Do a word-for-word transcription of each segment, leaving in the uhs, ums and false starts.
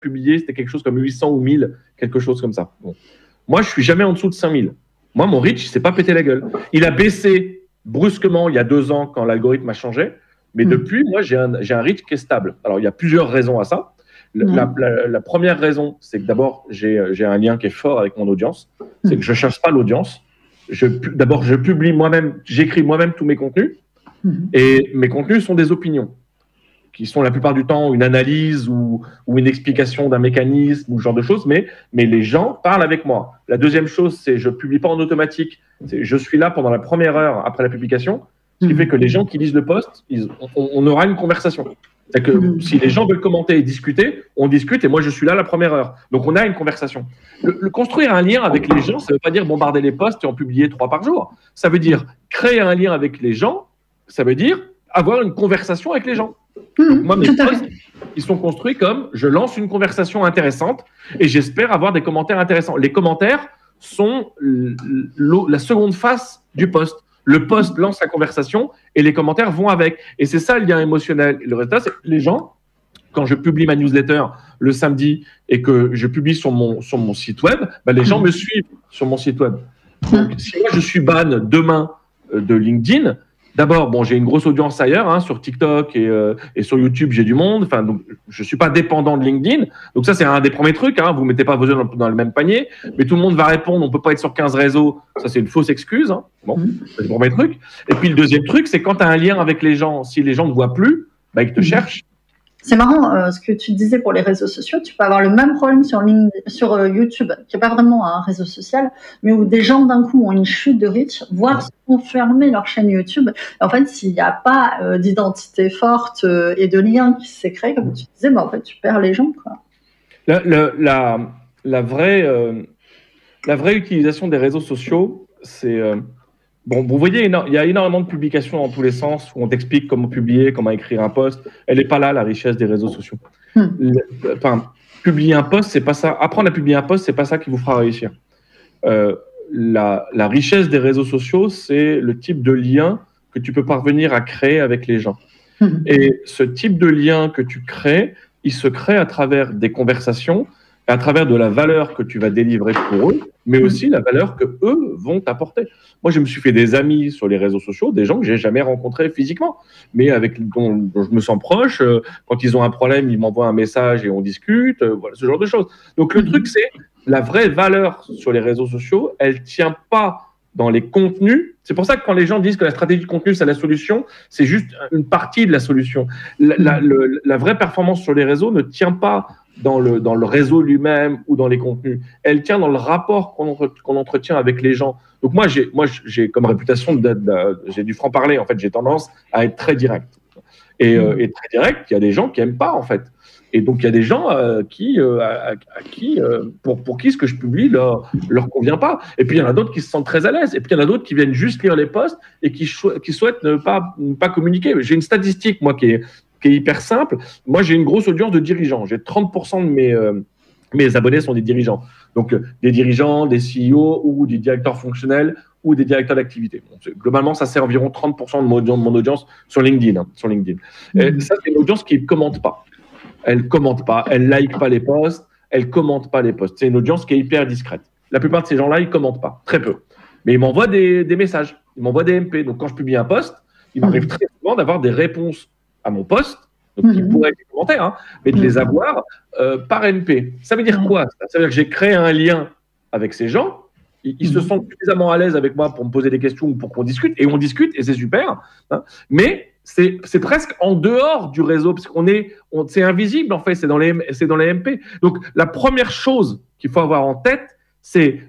publié, c'était quelque chose comme huit cents ou mille, quelque chose comme ça. Bon. Moi, je suis jamais en dessous de cinq mille. Moi, mon reach, il s'est pas pété la gueule. Il a baissé brusquement il y a deux ans quand l'algorithme a changé, mais mmh. depuis, moi, j'ai un, j'ai un reach qui est stable. Alors, il y a plusieurs raisons à ça. La, mmh. la, la, la première raison, c'est que d'abord, j'ai, j'ai un lien qui est fort avec mon audience. C'est que je cherche pas l'audience. Je, d'abord, je publie moi-même, j'écris moi-même tous mes contenus, mmh. et mes contenus sont des opinions, qui sont la plupart du temps une analyse ou, ou une explication d'un mécanisme ou ce genre de choses, mais, mais les gens parlent avec moi. La deuxième chose, c'est je ne publie pas en automatique. C'est, je suis là pendant la première heure après la publication, ce qui mmh. fait que les gens qui lisent le post, ils, on, on aura une conversation. C'est-à-dire que mmh. si les gens veulent commenter et discuter, on discute et moi je suis là la première heure. Donc on a une conversation. Le, le construire un lien avec les gens, ça ne veut pas dire bombarder les posts et en publier trois par jour. Ça veut dire créer un lien avec les gens, ça veut dire avoir une conversation avec les gens. Mmh, Donc moi, mes posts, ils sont construits comme je lance une conversation intéressante et j'espère avoir des commentaires intéressants. Les commentaires sont la seconde face du post. Le post lance la conversation et les commentaires vont avec. Et c'est ça le lien émotionnel. Et le résultat, c'est que les gens, quand je publie ma newsletter le samedi et que je publie sur mon, sur mon site web, ben les gens me suivent sur mon site web. Donc, si moi, je suis ban demain de LinkedIn, d'abord, bon, j'ai une grosse audience ailleurs, hein, sur TikTok et, euh, et sur YouTube, j'ai du monde. Enfin, donc, je suis pas dépendant de LinkedIn. Donc ça, c'est un des premiers trucs. Hein, vous mettez pas vos œufs dans, dans le même panier, mais tout le monde va répondre. On peut pas être sur quinze réseaux. Ça, c'est une fausse excuse. Hein. Bon, c'est le premier truc. Et puis le deuxième truc, c'est quand tu as un lien avec les gens. Si les gens ne voient plus, bah, ils te cherchent. C'est marrant, euh, ce que tu disais pour les réseaux sociaux, tu peux avoir le même problème sur, LinkedIn, sur euh, YouTube, qui n'est pas vraiment un réseau social, mais où des gens d'un coup ont une chute de reach, voire se font fermer leur chaîne YouTube. Et en fait, s'il n'y a pas euh, d'identité forte euh, et de lien qui s'est créé, comme tu disais, bah, en fait, tu perds les gens, quoi. La, la, la, la, vraie, euh, la vraie utilisation des réseaux sociaux, c'est... Euh, Bon, vous voyez, il y a énormément de publications dans tous les sens où on t'explique comment publier, comment écrire un post. Elle n'est pas là, la richesse des réseaux sociaux. Hmm. Le, enfin, publier un post, c'est pas ça. Apprendre à publier un post, c'est pas ça qui vous fera réussir. Euh, la, la richesse des réseaux sociaux, c'est le type de lien que tu peux parvenir à créer avec les gens. Hmm. Et ce type de lien que tu crées, il se crée à travers des conversations, à travers de la valeur que tu vas délivrer pour eux, mais aussi la valeur que eux vont t'apporter. Moi, je me suis fait des amis sur les réseaux sociaux, des gens que j'ai jamais rencontrés physiquement, mais avec dont, dont je me sens proche. Euh, quand ils ont un problème, ils m'envoient un message et on discute. Euh, voilà, ce genre de choses. Donc, le truc, c'est la vraie valeur sur les réseaux sociaux. Elle tient pas dans les contenus. C'est pour ça que quand les gens disent que la stratégie de contenu, c'est la solution, c'est juste une partie de la solution. La, la, le, la vraie performance sur les réseaux ne tient pas dans le, dans le réseau lui-même ou dans les contenus. Elle tient dans le rapport qu'on, entre, qu'on entretient avec les gens. Donc moi, j'ai, moi, j'ai comme réputation, de, de, de, j'ai du franc-parler. En fait, j'ai tendance à être très direct. Et, euh, et très direct, il y a des gens qui n'aiment pas, en fait. Et donc, il y a des gens euh, qui, euh, à, à qui euh, pour, pour qui ce que je publie leur, leur convient pas. Et puis, il y en a d'autres qui se sentent très à l'aise. Et puis, il y en a d'autres qui viennent juste lire les posts et qui, cho- qui souhaitent ne pas, ne pas communiquer. J'ai une statistique, moi, qui est, qui est hyper simple. Moi, j'ai une grosse audience de dirigeants. J'ai trente pour cent de mes, euh, mes abonnés sont des dirigeants. Donc, euh, des dirigeants, des C E O ou des directeurs fonctionnels ou des directeurs d'activité. Bon, globalement, ça c'est environ trente pour cent de mon audience, de mon audience sur LinkedIn. Hein, sur LinkedIn. Et ça, c'est une audience qui ne commente pas. Elle ne commente pas, elle ne like pas les posts, elle ne commente pas les posts. C'est une audience qui est hyper discrète. La plupart de ces gens-là, ils ne commentent pas, très peu. Mais ils m'envoient des, des messages, ils m'envoient des M P. Donc, quand je publie un post, il m'arrive très souvent d'avoir des réponses à mon post, donc qui pourraient être des commentaires, hein, mais de les avoir euh, par M P. Ça veut dire quoi? Ça veut dire que j'ai créé un lien avec ces gens. Ils, ils se sentent suffisamment à l'aise avec moi pour me poser des questions ou pour qu'on discute, et on discute, et c'est super. Hein, mais c'est, c'est presque en dehors du réseau, parce qu'on est, on, c'est invisible en fait, c'est dans, les, c'est dans les M P. Donc la première chose qu'il faut avoir en tête, c'est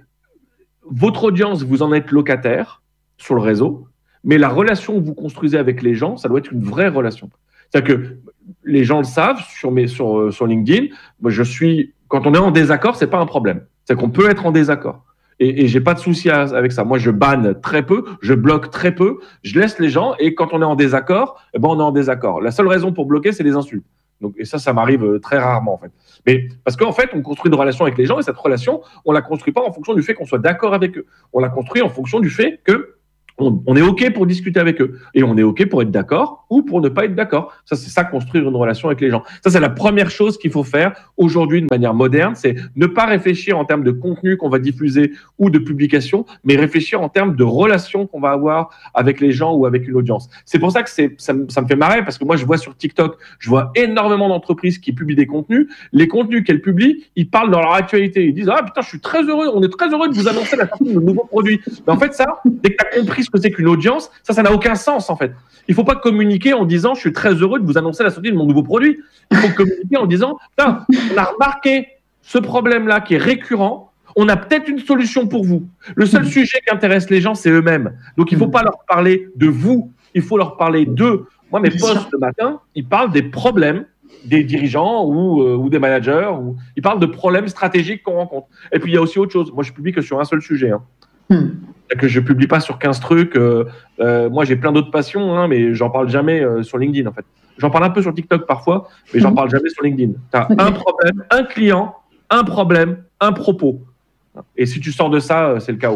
votre audience, vous en êtes locataire sur le réseau, mais la relation que vous construisez avec les gens, ça doit être une vraie relation. C'est-à-dire que les gens le savent sur, mes, sur, sur LinkedIn, moi je suis, quand on est en désaccord, c'est pas un problème. C'est qu'on peut être en désaccord. Et, et j'ai pas de souci à, avec ça. Moi, je banne très peu, je bloque très peu, je laisse les gens, et quand on est en désaccord, eh ben on est en désaccord. La seule raison pour bloquer, c'est les insultes. Donc, et ça, ça m'arrive très rarement, en fait. Mais parce qu'en fait, on construit une relation avec les gens, et cette relation, on la construit pas en fonction du fait qu'on soit d'accord avec eux. On la construit en fonction du fait que On, on est OK pour discuter avec eux. Et on est OK pour être d'accord ou pour ne pas être d'accord. Ça, c'est ça, construire une relation avec les gens. Ça, c'est la première chose qu'il faut faire aujourd'hui de manière moderne, c'est ne pas réfléchir en termes de contenu qu'on va diffuser ou de publication, mais réfléchir en termes de relations qu'on va avoir avec les gens ou avec une audience. C'est pour ça que c'est, ça, ça me fait marrer, parce que moi, je vois sur TikTok, je vois énormément d'entreprises qui publient des contenus. Les contenus qu'elles publient, ils parlent dans leur actualité. Ils disent « Ah putain, je suis très heureux, on est très heureux de vous annoncer la sortie de nouveaux produits. » Mais en fait, ça, dès que tu as compris ce que c'est qu'une audience, ça, ça n'a aucun sens en fait. Il ne faut pas communiquer en disant « Je suis très heureux de vous annoncer la sortie de mon nouveau produit. » Il faut communiquer en disant « Putain, on a remarqué ce problème-là qui est récurrent. On a peut-être une solution pour vous. » Le seul sujet qui intéresse les gens, c'est eux-mêmes. Donc, il ne faut pas leur parler de vous. Il faut leur parler d'eux. Moi, mes posts le matin, ils parlent des problèmes des dirigeants ou, euh, ou des managers. Ou... Ils parlent de problèmes stratégiques qu'on rencontre. Et puis, il y a aussi autre chose. Moi, je publie que sur un seul sujet. Hein. Hmm. Que je ne publie pas sur quinze trucs. Euh, euh, moi, j'ai plein d'autres passions, hein, mais j'en parle jamais euh, sur LinkedIn, en fait. J'en parle un peu sur TikTok parfois, mais j'en parle jamais sur LinkedIn. Tu as un problème, un client, un problème, un propos. Et si tu sors de ça, c'est le chaos.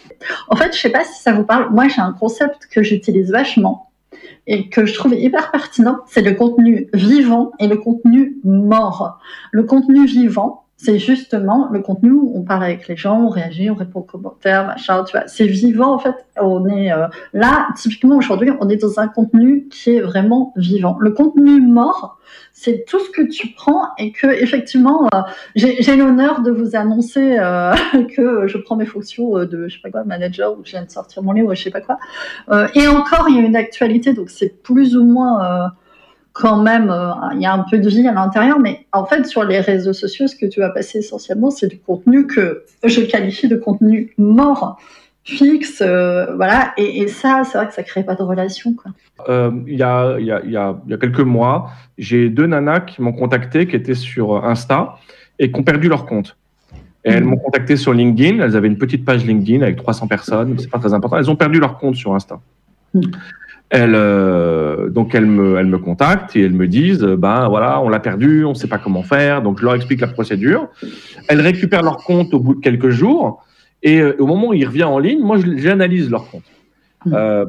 En fait, je ne sais pas si ça vous parle. Moi, j'ai un concept que j'utilise vachement et que je trouve hyper pertinent. C'est le contenu vivant et le contenu mort. Le contenu vivant, c'est justement le contenu où on parle avec les gens, on réagit, on répond aux commentaires, machin, tu vois. C'est vivant, en fait. On est euh, là, typiquement, aujourd'hui, on est dans un contenu qui est vraiment vivant. Le contenu mort, c'est tout ce que tu prends et que, effectivement, euh, j'ai, j'ai l'honneur de vous annoncer euh, que je prends mes fonctions de, je sais pas quoi, manager, ou je viens de sortir mon livre, je sais pas quoi. Euh, et encore, il y a une actualité, donc c'est plus ou moins... Euh, quand même, euh, il y a un peu de vie à l'intérieur, mais en fait, sur les réseaux sociaux, ce que tu vas passer essentiellement, c'est du contenu que je qualifie de contenu mort, fixe, euh, voilà, et, et ça, c'est vrai que ça crée pas de relation, quoi. Euh, il y a, il y a, il y a, il y a quelques mois, j'ai deux nanas qui m'ont contacté, qui étaient sur Insta et qui ont perdu leur compte. Et elles m'ont contacté sur LinkedIn, elles avaient une petite page LinkedIn avec trois cents personnes, c'est pas très important, elles ont perdu leur compte sur Insta. Mm. Elles, euh, donc elles me, elles me contactent et elles me disent, ben voilà, on l'a perdu, on ne sait pas comment faire. Donc je leur explique la procédure. Elles récupèrent leur compte au bout de quelques jours et euh, au moment où il revient en ligne, moi j'analyse leur compte. Euh,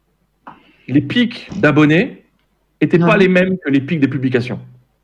les pics d'abonnés n'étaient pas les mêmes que les pics des publications.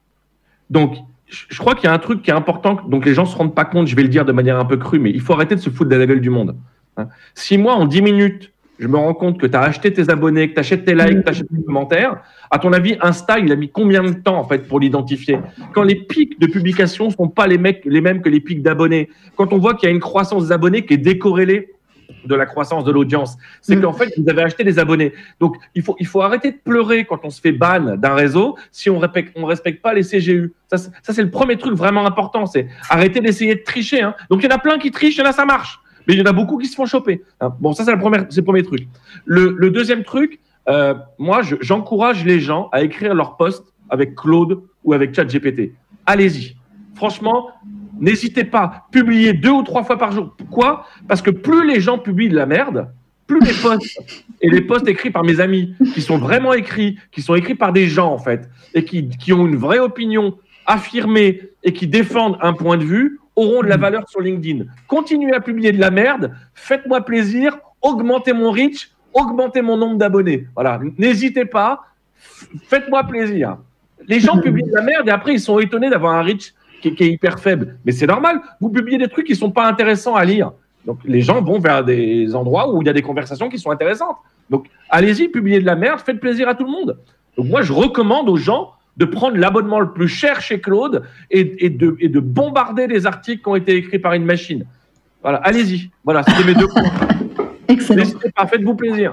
Donc je crois qu'il y a un truc qui est important, donc les gens ne se rendent pas compte. Je vais le dire de manière un peu crue, mais il faut arrêter de se foutre de la gueule du monde. Hein. Si moi en dix minutes je me rends compte que tu as acheté tes abonnés, que tu achètes tes likes, que tu achètes tes commentaires. À ton avis, Insta, il a mis combien de temps en fait pour l'identifier? Quand les pics de publication ne sont pas les, mecs, les mêmes que les pics d'abonnés, quand on voit qu'il y a une croissance des abonnés qui est décorrélée de la croissance de l'audience, c'est mmh. qu'en fait, vous avez acheté des abonnés. Donc, il faut, il faut arrêter de pleurer quand on se fait ban d'un réseau si on ne respecte, on respecte pas les C G U. Ça, ça, c'est le premier truc vraiment important, c'est arrêter d'essayer de tricher. Hein. Donc, il y en a plein qui trichent, il y en a, ça marche. Mais il y en a beaucoup qui se font choper. Bon, ça, c'est le premier, c'est le premier truc. Le, le deuxième truc, euh, moi, je, j'encourage les gens à écrire leurs posts avec Claude ou avec ChatGPT. Allez-y. Franchement, n'hésitez pas. Publiez deux ou trois fois par jour. Pourquoi ? Parce que plus les gens publient de la merde, plus les posts et les posts écrits par mes amis, qui sont vraiment écrits, qui sont écrits par des gens, en fait, et qui, qui ont une vraie opinion affirmée et qui défendent un point de vue, auront de la valeur sur LinkedIn. Continuez à publier de la merde, faites-moi plaisir, augmentez mon reach, augmentez mon nombre d'abonnés. Voilà, n'hésitez pas, faites-moi plaisir. Les gens publient de la merde et après ils sont étonnés d'avoir un reach qui, qui est hyper faible. Mais c'est normal, vous publiez des trucs qui ne sont pas intéressants à lire. Donc les gens vont vers des endroits où il y a des conversations qui sont intéressantes. Donc allez-y, publiez de la merde, faites plaisir à tout le monde. Donc moi je recommande aux gens de prendre l'abonnement le plus cher chez Claude et, et, de, et de bombarder les articles qui ont été écrits par une machine. Voilà, allez-y. Voilà, c'était mes deux points. Excellent. N'hésitez pas, faites-vous plaisir.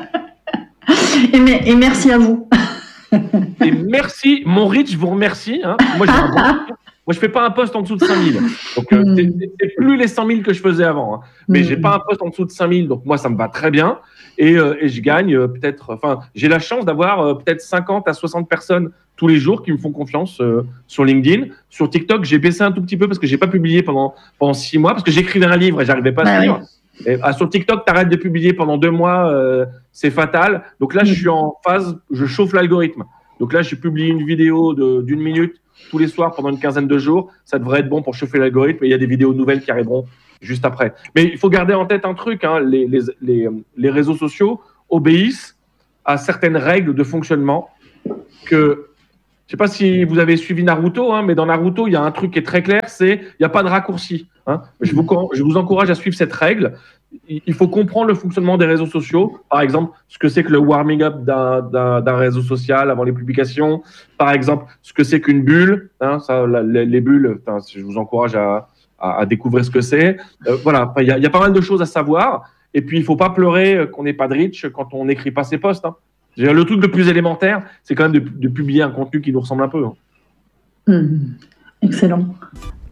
Et, mais, et merci à vous. Et merci, mon reach, je vous remercie. Hein. Moi, j'ai un bon... Moi, je ne fais pas un post en dessous de cinq mille. Donc, euh, c'est, c'est plus les cent mille que je faisais avant. Hein. Mais mm. je n'ai pas un post en dessous de cinq mille. Donc, moi, ça me va très bien. Et, euh, et je gagne euh, peut-être... Enfin, j'ai la chance d'avoir euh, peut-être cinquante à soixante personnes tous les jours qui me font confiance euh, sur LinkedIn. Sur TikTok, j'ai baissé un tout petit peu parce que je n'ai pas publié pendant, pendant six mois parce que j'écrivais un livre et je n'arrivais pas à suivre. Ouais. Et, ah, sur TikTok, tu arrêtes de publier pendant deux mois. Euh, c'est fatal. Donc là, mm. je suis en phase... Je chauffe l'algorithme. Donc là, j'ai publié une vidéo de, d'une minute tous les soirs pendant une quinzaine de jours. Ça devrait être bon pour chauffer l'algorithme. Et il y a des vidéos nouvelles qui arriveront juste après. Mais il faut garder en tête un truc, hein, les, les, les, les réseaux sociaux obéissent à certaines règles de fonctionnement que, je ne sais pas si vous avez suivi Naruto, hein, mais dans Naruto, il y a un truc qui est très clair, c'est il n'y a pas de raccourci. Hein. Je, vous, je vous encourage à suivre cette règle. Il faut comprendre le fonctionnement des réseaux sociaux. Par exemple, ce que c'est que le warming up d'un, d'un, d'un réseau social avant les publications. Par exemple, ce que c'est qu'une bulle. Hein, ça, la, les, les bulles, enfin, je vous encourage à, à, à découvrir ce que c'est. Euh, voilà, il y, a, il y a pas mal de choses à savoir. Et puis, il ne faut pas pleurer qu'on n'est pas de reach quand on n'écrit pas ses posts. Hein. Le truc le plus élémentaire, c'est quand même de, de publier un contenu qui nous ressemble un peu. Hein. Mmh. Excellent.